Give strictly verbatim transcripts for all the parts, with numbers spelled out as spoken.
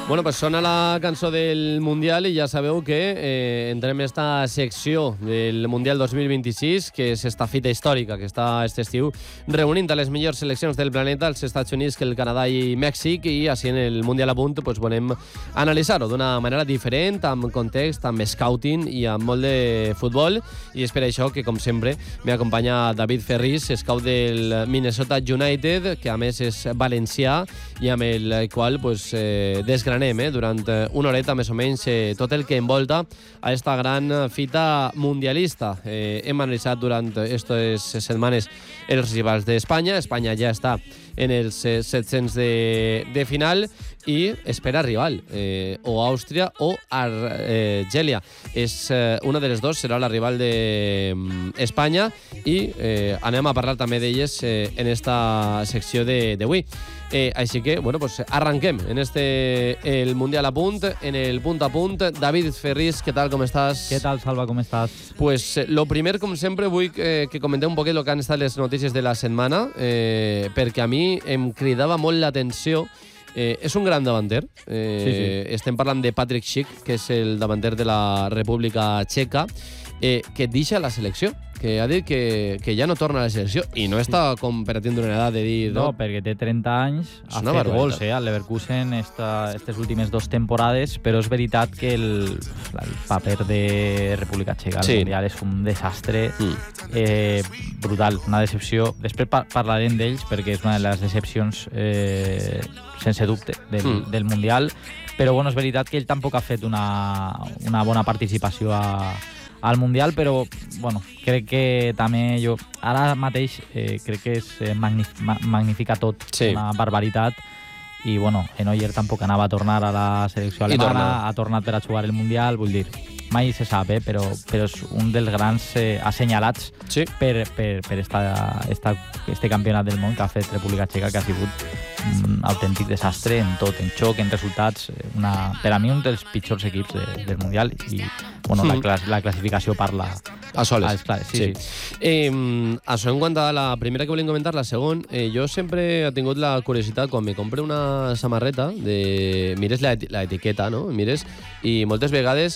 Bueno, pues sona la cançó del Mundial i ja sabeu que eh, entrem en esta secció del Mundial dos mil vint-i-sis, que és esta fita històrica que està aquest estiu reunint a les millors seleccions del planeta, els Estats Units, el Canadà i Mèxic, i així en el Mundial a punt pues, volem analitzar-ho d'una manera diferent, amb context, amb scouting i amb molt de futbol, i és per això que, com sempre, m'acompanya David Ferris, scout del Minnesota United, que a més és valencià i amb el qual pues, eh, desgranem eh, durant una horeta més o menys eh, tot el que envolta a esta gran fita mundialista. Eh, hem analitzat durant aquestes setmanes els rivals d'Espanya. Espanya ja està en els eh, set-cents de, de final i espera rival, eh, o Àustria o Argèlia. És, eh, una de les dues serà la rival d'Espanya i eh, anem a parlar també d'elles eh, en esta secció d'avui. Eh, així que, bueno, pues arranquem en este el Mundial a punt, en el punt a punt. David Ferris, què tal, com estàs? Què tal, Salva, com estàs? Pues eh, lo primer, com sempre, vull que, que comenteu un poquet el que han estat les notícies de la setmana, eh, perquè a mi em cridava molt l'atenció. Eh, és un gran davanter. Eh, sí, sí. Estem parlant de Patrick Schick, que és el davanter de la República Txeca, eh, que deixa la selecció, que ha dit que, que ja no torna a la selecció i no està com per a tindre una edat de dir... No, no perquè té trenta anys, ha fet gols eh, al Leverkusen aquestes últimes dues temporades, però és veritat que el, el paper de República Txeca al sí. Mundial és un desastre mm. eh, brutal, una decepció. Després par parlarem d'ells perquè és una de les decepcions eh, sense dubte del, mm. del Mundial, però bueno, és veritat que ell tampoc ha fet una, una bona participació a al Mundial, però bueno, crec que també jo ara mateix eh, crec que és eh, magnif magnifica tot, sí. Una barbaritat, i bueno, Neuer tampoc anava a tornar a la selecció alemana, ha tornat per a jugar el Mundial, vull dir, mai se sap, eh, però, però és un dels grans eh, assenyalats sí. per, per, per esta, esta, este campionat del món que ha fet República Txeca, que ha sigut un autèntic desastre en tot, en xoc, en resultats, una, per a mi un dels pitjors equips de, del Mundial, i bueno, mm. la, clas la classificació parla a soles. Ah, clar, sí, sí. sí. Eh, això en quant a la primera que volem comentar, la segona, eh, jo sempre he tingut la curiositat quan me compre una samarreta, de mires la, la etiqueta, no? Mires, i moltes vegades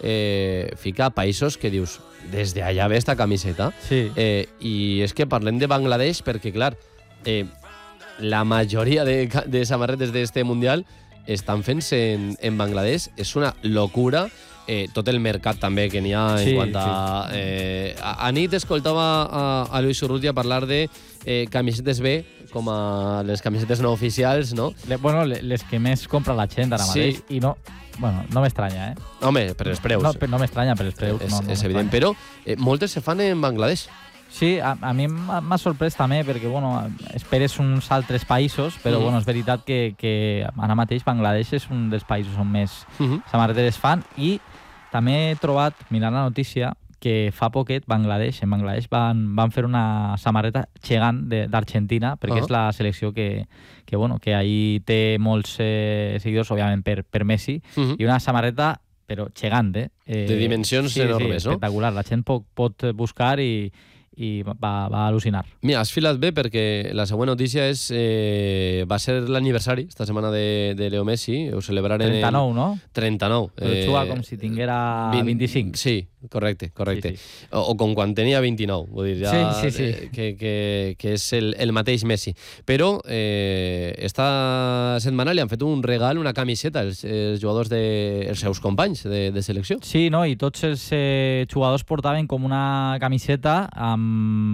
eh, fica països que dius, des d'allà ve esta camiseta. Sí. Eh, I és que parlem de Bangladesh perquè, clar, eh, la majoria de, de samarretes d'este Mundial estan fent-se en, en Bangladesh. És una locura. Eh, tot el mercat també que n'hi ha en sí, quant a, sí. eh, a... A nit escoltava a, a Luis Urrutia parlar de eh, camisetes B, com a les camisetes no oficials, no? Le, bueno, les que més compra la gent ara mateix, sí. I no... Bueno, no m'estranya, eh? Home, per els preus. No, no m'estranya per els preus. És, no, no és evident, però eh, moltes se fan en Bangladesh. Sí, a, a mi m'ha sorprès també, perquè bueno, esperes uns altres països, però mm. bueno, és veritat que, que ara mateix Bangladesh és un dels països on més mm -hmm. samarretes fan, i també he trobat, mirant la notícia, que fa poquet Bangladesh, en Bangladesh van, van fer una samarreta gegant d'Argentina, perquè uh -huh. és la selecció que, que, bueno, que ahí té molts eh, seguidors, òbviament, per, per Messi, uh -huh. i una samarreta, però gegant, eh? eh de dimensions sí, enormes, sí, no? Espectacular, la gent pot, pot buscar i i va, va al·lucinar. Mira, has filat bé perquè la següent notícia és eh, va ser l'aniversari esta setmana de, de Leo Messi, ho celebraren trenta-nou, en... no? trenta-nou. Però eh, juga com si tinguera vint, vint-i-cinc. Sí, correcte, correcte. Sí, sí. O, o com quan tenia vint-i-nou, vull dir, ja sí, sí, sí. Eh, que, que, que és el, el mateix Messi. Però eh, esta setmana li han fet un regal, una camiseta als, als jugadors de, els seus companys de, de selecció. Sí, no? I tots els eh, jugadors portaven com una camiseta amb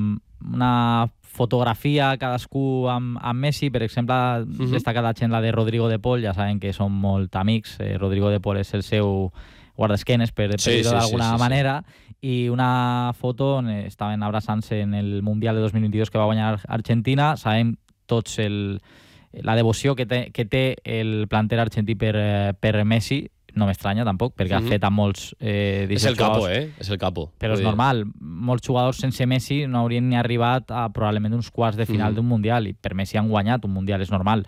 una fotografia cadascú amb, amb Messi. Per exemple, uh-huh. destaca la gent la de Rodrigo de Paul, ja saben que són molt amics. Eh, Rodrigo de Paul és el seu guardesquenes, per sí, dir-ho sí, d'alguna sí, sí, manera, sí. I una foto on estaven abraçant-se en el Mundial de dos mil vint-i-dos que va guanyar Argentina. Sabem tots el, la devoció que té, que té el planter argentí per, per Messi. No m'estranya tampoc, perquè mm-hmm. ha fet a molts eh, és el capo, eh? És el capo. Però és normal, molts jugadors sense Messi no haurien ni arribat a probablement uns quarts de final mm-hmm. d'un Mundial, i per Messi han guanyat un Mundial, és normal.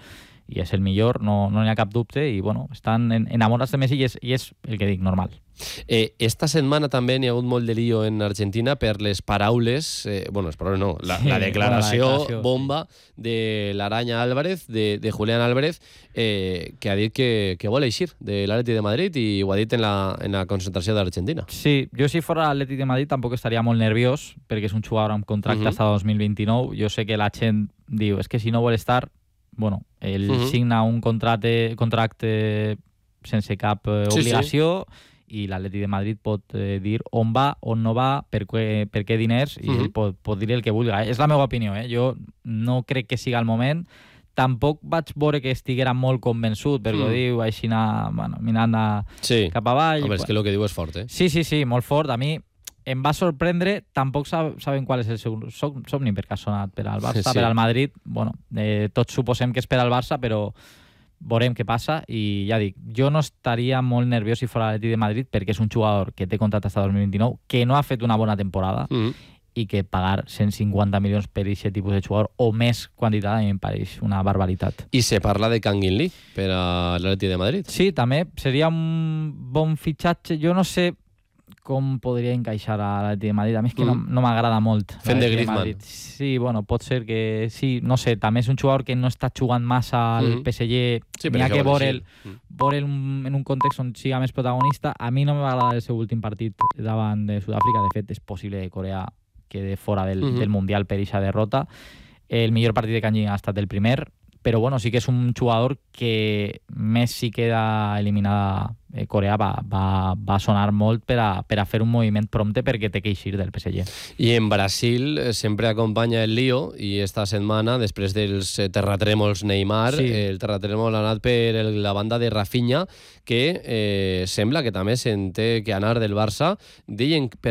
i és el millor, no n'hi no ha cap dubte, i bueno, estan enamorats de Messi i és, i és el que dic, normal. Eh, esta setmana també n'hi ha hagut molt de lío en Argentina per les paraules, eh, bueno, les paraules no, la, sí, la, declaració, bueno, la declaració bomba sí. de l'Aranya Álvarez, de, de Julián Álvarez, eh, que ha dit que, que vol eixir de l'Atleti de Madrid i ho ha dit en la, en la concentració d'Argentina. Sí, jo si fora l'Atleti de Madrid tampoc estaria molt nerviós, perquè és un jugador amb contracte uh -huh. hasta dos mil vint-i-nou. Jo sé que la gent diu, és que si no vol estar, bueno, ell uh -huh. signa un contracte, contracte sense cap eh, obligació, sí, sí. i l'Atleti de Madrid pot eh, dir on va, on no va, per què, per què diners, i uh -huh. ell pot, pot dir el que vulgui. És la meva opinió, eh? Jo no crec que siga el moment. Tampoc vaig veure que estiguera molt convençut, perquè mm. ho diu així, bueno, mirant a, sí. cap avall. Home, és que el que diu és fort, eh? Sí, sí, sí, molt fort. A mi em va sorprendre, tampoc sab saben qual és el seu somni, perquè ha sonat per al Barça, sí. per al Madrid. Bueno, eh, tots suposem que és per al Barça, però veurem què passa, i ja dic, jo no estaria molt nerviós si fos l'Atleti de Madrid, perquè és un jugador que té contracte fins al dos mil vint-i-nou, que no ha fet una bona temporada, mm. i que pagar cent cinquanta milions per aquest tipus de jugador, o més quantitat, a mi em pareix una barbaritat. I se parla de Kangin Lee per a l'Atleti de Madrid. Sí, també seria un bon fitxatge. Jo no sé com podria encaixar a l'Atleti de Madrid. A mi és que mm. no, no m'agrada molt. Fent de Griezmann. Sí, bueno, pot ser que sí, no sé, també és un jugador que no està jugant massa al mm. P S G. Sí, n'hi ha que veure'l mm. en un context on siga més protagonista. A mi no m'ha agradat el seu últim partit davant de Sud-àfrica. De fet, és possible que Corea quede fora del, uh-huh. del Mundial per aquesta derrota. El millor partit de Kangin ha estat el primer, però bueno, sí que és un jugador que més si queda eliminada eh, Corea va, va, va sonar molt per a, per a fer un moviment prompte, perquè té que eixir del P S G. I en Brasil sempre acompanya el lío, i esta setmana, després dels terratrèmols Neymar, sí. el terratrèmol ha anat per el, la banda de Rafinha, que eh, sembla que també se'n té que anar del Barça. Deien per